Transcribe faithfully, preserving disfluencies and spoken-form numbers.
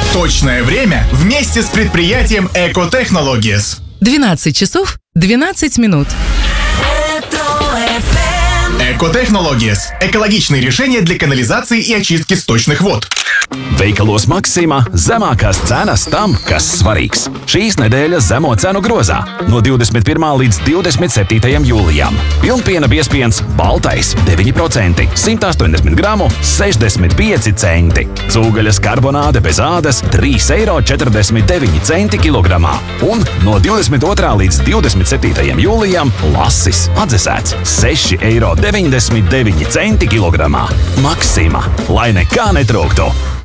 Точное время вместе с предприятием Экотехнологиес. двенадцать часов двенадцать минут. Экотехнологиес – экологичные решения для канализации и очистки сточных вод. Veikalos Maksima zemākās cenas tam, kas svarīgs. Šīs nedēļas zemo cenu grozā no divdesmit pirmā līdz divdesmit septītajam jūlijam. Pilnpiena biezpiens baltais deviņi procenti, simt astoņdesmit gramu, sešdesmit pieci centi. Cūgaļas karbonāde bez ādas trīs eiro četrdesmit deviņi centi kilogramā. Un no divdesmit otrā līdz divdesmit septītajam jūlijam lasis atdzesēts seši eiro deviņdesmit deviņi centi kilogramā. Maksima, lai nekā netrūktu!